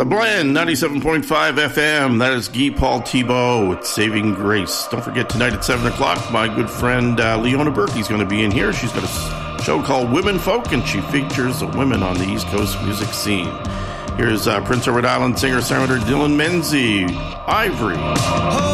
The Blend, 97.5 FM. That is Guy Paul Thibault with Saving Grace. Don't forget, tonight at 7 o'clock, my good friend Leona Berkey's going to be in here. She's got a show called Women Folk, and she features the women on the East Coast music scene. Here's Prince of Rhode Island singer-songwriter Dylan Menzie, Ivory.